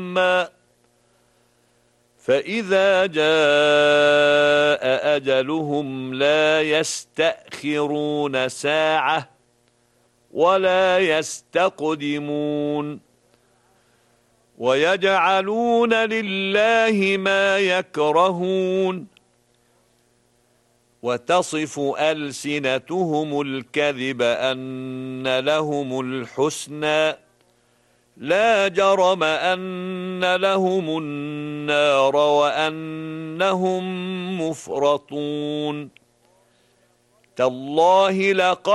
فإذا جاء أجلهم لا يستأخرون ساعة ولا يستقدمون ويجعلون لله ما يكرهون وتصف ألسنتهم الكذب أن لهم الحسنى لا جرم أن لهم النار وأنهم مفرطون تالله لقد